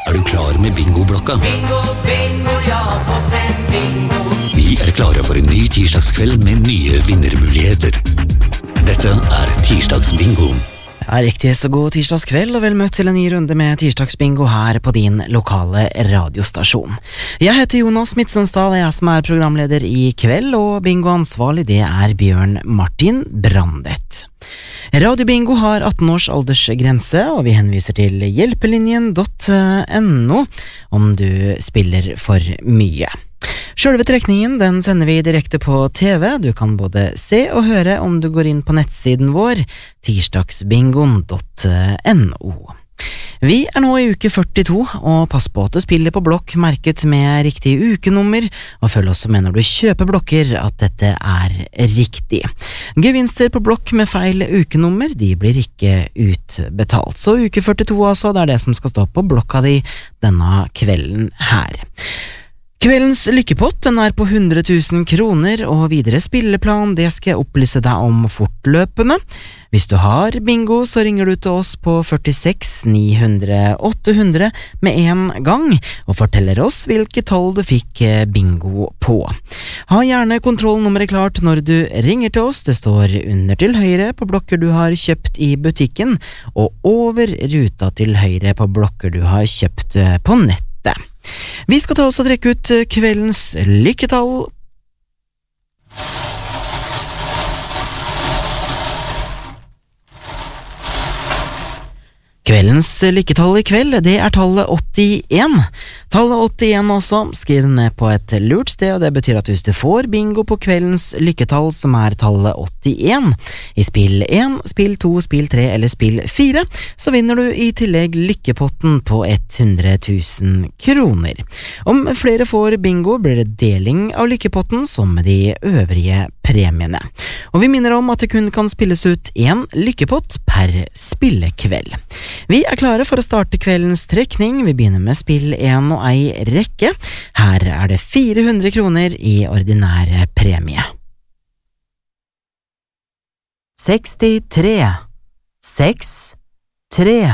du klar med bingoblokka? Bingo, bingo, jeg har fått en bingo. Vi klare for en ny tirsdagskveld med nye vinnermuligheter. Dette tirsdagsbingo. Ja, riktig, så god tirsdagskveld og vel møtt til en ny runde med tirsdagsbingo her på din lokale radiostasjon. Jeg heter Jonas Midtsønsdal, jeg som programleder i kveld, og bingoansvarlig det Bjørn Martin Brandet. Radio Bingo har 18 års aldersgrense, og vi henviser til hjelpelinjen.no om du spiller for mye. Selve trekningen den sender vi direkte på TV. Du kan både se og høre om du går inn på nettsiden vår tirsdagsbingon.no. Vi nå i uke 42, og pass på at du spiller på blokk merket med riktig ukenummer, og følg også med når du kjøper blokker at dette riktig. Gevinster på blokk med feil ukenummer, de blir ikke utbetalt. Så uke 42 altså, det det som skal stå på blokka di denne kvelden her. Kveldens lykkepott den på 100 000 kroner, og videre spilleplan det skal jeg opplyse deg om fortløpende. Hvis du har bingo, så ringer du til oss på 46 900 800 med en gang, og forteller oss hvilke tall du fikk bingo på. Ha gjerne kontrollnummeret klart når du ringer til oss. Det står under til høyre på blokker du har kjøpt i butikken, og over ruta til høyre på blokker du har kjøpt på nettet. Vi skal ta oss og trekke ut kveldens lykketall. Kveldens lykketall i kveld, det tallet 81. Tallet 81 altså, skriv det ned på et lurt sted, og det betyr at hvis du får bingo på kveldens lykketall, som tallet 81, i spill 1, spill 2, spill 3 eller spill 4, så vinner du i tillegg lykkepotten på 100 000 kroner. Om flere får bingo, blir det deling av lykkepotten som med de øvrige premiene. Og vi minner om at det kun kan spilles ut en lykkepott per spillekveld. Vi klare for å starte kveldens trekning. Vi begynner med spill 1 og ei rekke. Her det 400 kroner i ordinær premie. 63 6 3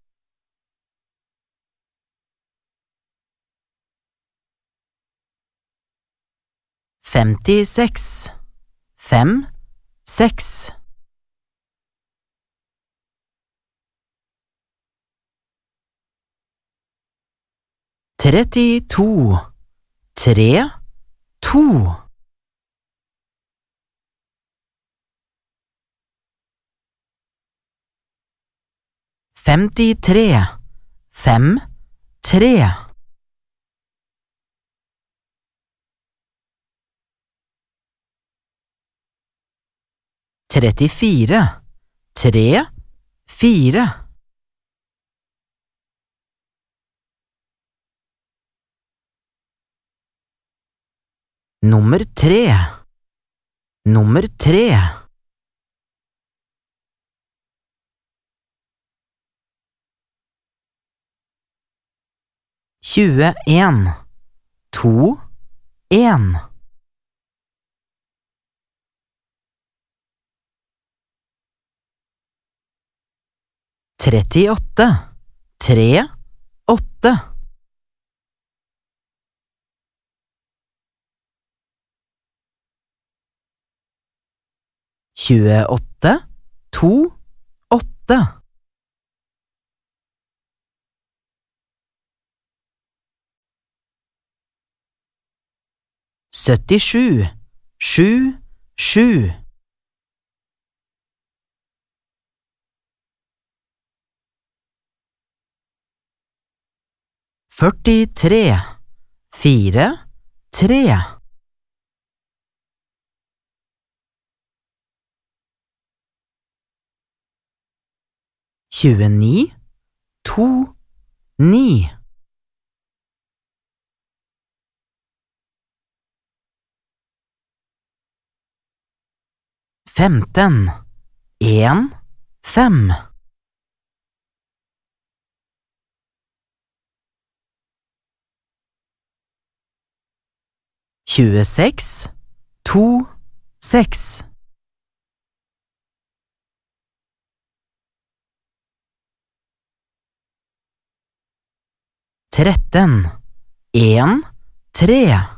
56 5 6 32 3 2 53 5 3 34 3 4 Nummer 3 Nummer 3 21 2 1 38 3 8 28 2 8 77 7 7 43 4 3 29 2 9 15 1 5 26 2 6 33 13 1 3